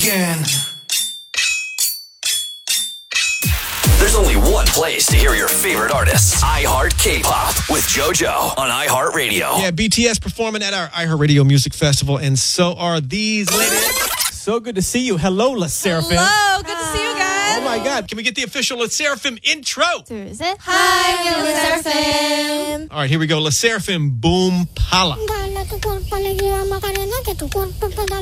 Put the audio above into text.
Again. There's only one place to hear your favorite artists. iHeart K-Pop with JoJo on iHeartRadio. Yeah, BTS performing at our iHeartRadio Music Festival, and so are these ladies. So good to see you. Hello, La Seraphim. Hello, good to see you guys. Oh my God, can we get the official La Seraphim intro? 둘, 셋. Hi, we're La Seraphim. All right, here we go. La Seraphim, Boom Pala.